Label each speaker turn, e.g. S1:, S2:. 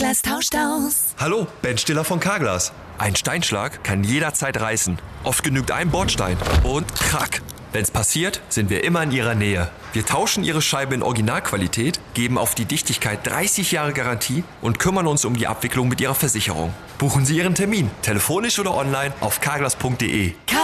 S1: Carglass tauscht aus.
S2: Hallo, Ben Stiller von Carglass. Ein Steinschlag kann jederzeit reißen. Oft genügt ein Bordstein und krack. Wenn's passiert, sind wir immer in Ihrer Nähe. Wir tauschen Ihre Scheibe in Originalqualität, geben auf die Dichtigkeit 30 Jahre Garantie und kümmern uns um die Abwicklung mit Ihrer Versicherung. Buchen Sie Ihren Termin, telefonisch oder online auf carglass.de.